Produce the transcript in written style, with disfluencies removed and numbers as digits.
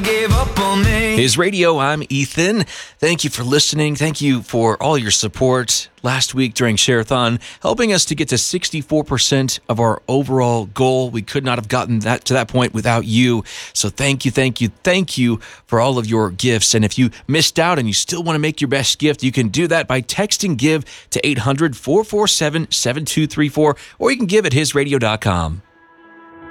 gave up on me. His Radio, I'm Ethan. Thank you for listening. Thank you for all your support last week during Share-a-thon, helping us to get to 64% of our overall goal. We could not have gotten that to that point without you. So thank you for all of your gifts. And if you missed out and you still want to make your best gift, you can do that by texting GIVE to 800-447-7234, or you can give at hisradio.com.